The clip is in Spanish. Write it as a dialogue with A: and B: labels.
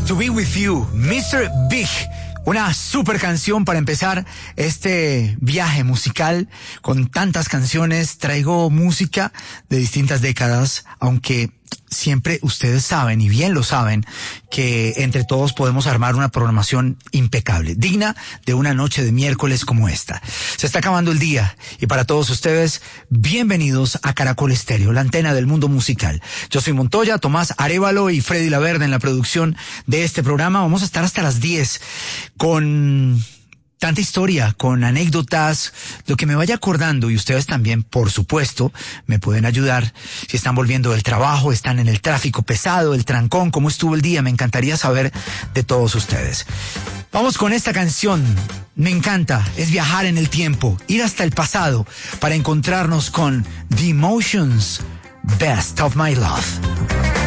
A: To Be With You, Mr. Big. Una super canción para empezar este viaje musical con tantas canciones. Traigo música de distintas décadas, aunque siempre ustedes saben, y bien lo saben, que entre todos podemos armar una programación impecable, digna de una noche de miércoles como esta. Se está acabando el día y para todos ustedes, bienvenidos a Caracol Estéreo, la antena del mundo musical. Yo soy Montoya, Tomás Arévalo y Freddy Laverde en la producción de este programa. Vamos a estar hasta las 10 con tanta historia, con anécdotas, lo que me vaya acordando, y ustedes también, por supuesto, me pueden ayudar si están volviendo del trabajo, están en el tráfico pesado, el trancón, cómo estuvo el día. Me encantaría saber de todos ustedes. Vamos con esta canción. Me encanta, es viajar en el tiempo, ir hasta el pasado para encontrarnos con The Emotions, Best of My Love.